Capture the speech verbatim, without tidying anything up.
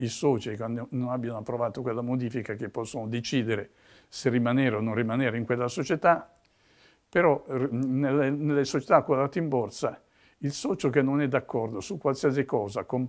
i soci che non abbiano approvato quella modifica che possono decidere se rimanere o non rimanere in quella società, però nelle, nelle società quotate in borsa il socio che non è d'accordo su qualsiasi cosa,